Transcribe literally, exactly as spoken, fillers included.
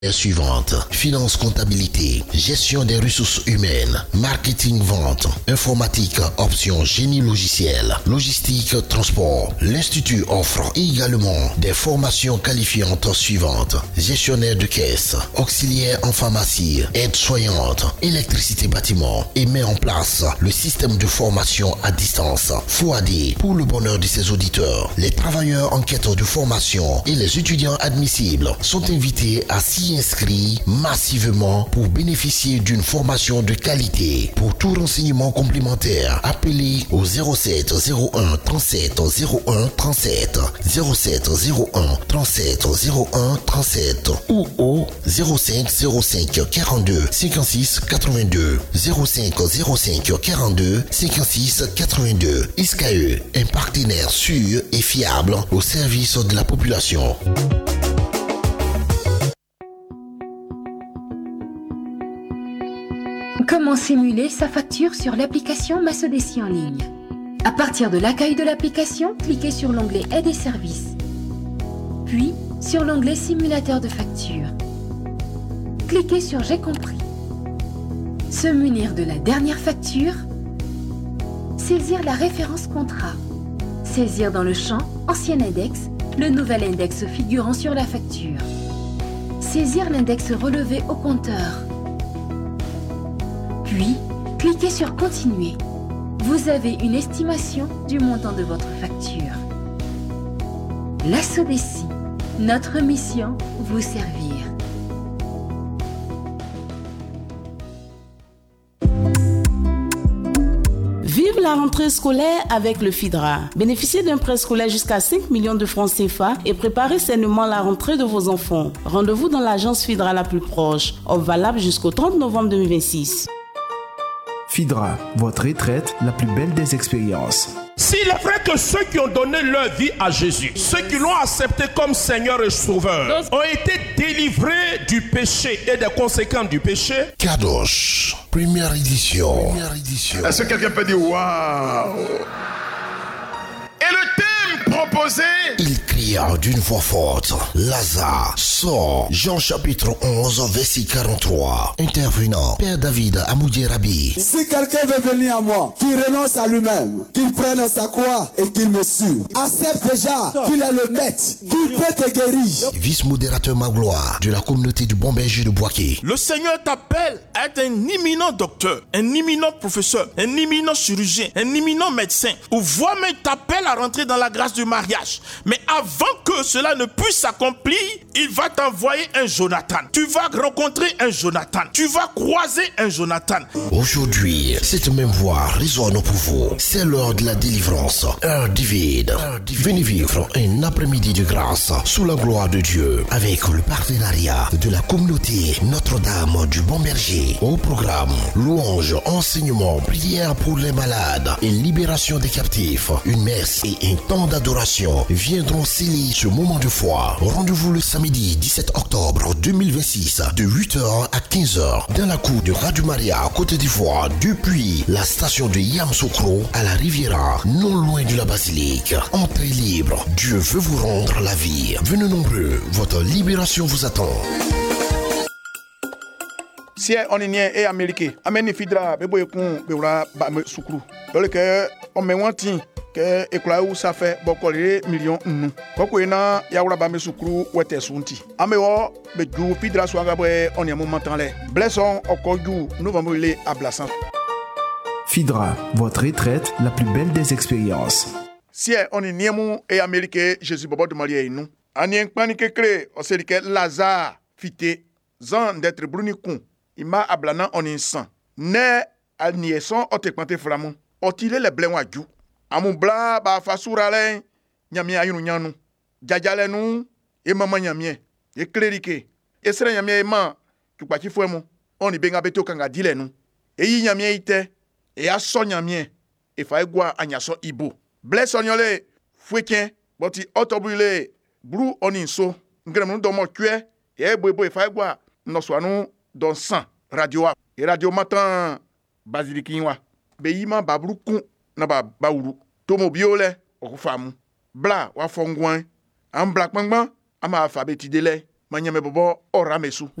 Suivantes: finance, comptabilité, gestion des ressources humaines, marketing, vente, informatique, option génie logiciel, logistique, transport. L'Institut offre également des formations qualifiantes suivantes: gestionnaire de caisse, auxiliaire en pharmacie, aide-soignante, électricité bâtiment, et met en place le système de formation à distance F O A D pour le bonheur de ses auditeurs. Les travailleurs en quête de formation et les étudiants admissibles sont invités à s'y inscrire massivement pour bénéficier d'une formation de qualité. Pour tout renseignement complémentaire, appelez au zéro sept zéro un trente-sept zéro un trente-sept, zéro sept zéro un trente-sept zéro un trente-sept ou au zéro cinq zéro cinq quarante-deux cinquante-six quatre-vingt-deux, zéro cinq zéro cinq quarante-deux cinquante-six quatre-vingt-deux. I S C A E, un partenaire sûr et fiable au service de la population. Comment simuler sa facture sur l'application Masodeci en ligne? À partir de l'accueil de l'application, cliquez sur l'onglet Aide et services, puis sur l'onglet Simulateur de facture. Cliquez sur J'ai compris. Se munir de la dernière facture, saisir la référence contrat, saisir dans le champ Ancien index le nouvel index figurant sur la facture, saisir l'index relevé au compteur. Puis, cliquez sur Continuer. Vous avez une estimation du montant de votre facture. La Sodeci, notre mission, vous servir. Vive la rentrée scolaire avec le FIDRA. Bénéficiez d'un prêt scolaire jusqu'à cinq millions de francs C F A et préparez sainement la rentrée de vos enfants. Rendez-vous dans l'agence FIDRA la plus proche. Offre valable jusqu'au trente novembre deux mille vingt-six. FIDRA, votre retraite, la plus belle des expériences. S'il est vrai que ceux qui ont donné leur vie à Jésus, ceux qui l'ont accepté comme Seigneur et Sauveur, ont été délivrés du péché et des conséquences du péché. Kadosh, première édition. Première édition. Est-ce que quelqu'un peut dire waouh? Et le thème proposé? Il cria d'une voix forte: Lazare, sort. Jean chapitre onze, verset quarante-trois. Intervenant, Père David Amoudi Rabi. Si quelqu'un veut venir à moi, qu'il renonce à lui-même, qu'il prenne sa croix et qu'il me suive. Accepte déjà qu'il est le maître, qu'il peut te guérir. Vice-modérateur Magloire de la communauté du Bon Berger de Boaké. Le Seigneur t'appelle à être un imminent docteur, un imminent professeur, un imminent chirurgien, un imminent médecin. Ou voire même t'appelle à rentrer dans la grâce du mariage. Mais avant que cela ne puisse s'accomplir, il va t'envoyer un Jonathan. Tu vas rencontrer un Jonathan. Tu vas croiser un Jonathan. Aujourd'hui, cette même voix résonne pour vous. C'est l'heure de la délivrance. Heure divine. Venez vivre un après-midi de grâce sous la gloire de Dieu avec le partenariat de la communauté Notre-Dame du Bon Berger. Au programme, louange, enseignement, prière pour les malades et libération des captifs. Une messe et un temps d'adoration viendront sceller ce moment de foi. Rendez-vous le samedi dix-sept octobre deux mille vingt-six de huit heures à quinze heures dans la cour de Radio Maria Côte d'Ivoire depuis la station de Yamoussoukro à la Riviera, non loin de la basilique. Entrée libre, Dieu veut vous rendre la vie. Venez nombreux, votre libération vous attend. Si on est né et américain, amène Fidra, bebo ekun, beura ba soukru. Dans le que on me wanti que ekula ou ça fait beaucoup de millions nous. Koko ena ya ura ba me soukru wete sunti. Amewo be ju Fidra swanga boy on est moment temps les. Blesson okoju nous vamos les à Blassan. FIDRA, votre retraite, la plus belle des expériences. Si on est né et américain, Jésus bobo de Marie nous. Anien panique cré, on sait que Lazare fité zan d'être brunicon. Ima ablana on instant. Ne al nieson o te kwante flamon. O tile le blen waju. Amu bla ba fasura len. Nyami ayunu nyanu. Jajale nu e mama nyamie. E klerike. E sere nyamie e man tu kwa chi fwemo. On benga beto kanga dile nu. E yi nyamie ite e aso nyamie. E fa egwa anyaso ibo. Bless onyole fweken boti otobule bru oninso. Ngrem nu domo kwe e bobo e fa egwa no swanu don sang radio et radio matin basilikinwa be yima babru kun na ba bauru tomo biole o famu bla wa fongwan am black mangban ama alphabet dele ma nyame bobo ora mesu